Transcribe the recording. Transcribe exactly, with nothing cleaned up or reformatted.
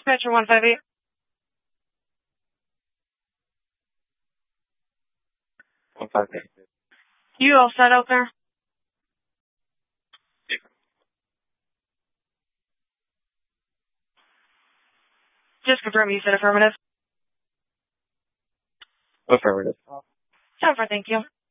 Dispatcher one five eight. one five eight. You all set out there? Just confirm you said affirmative. Affirmative. Time for thank you.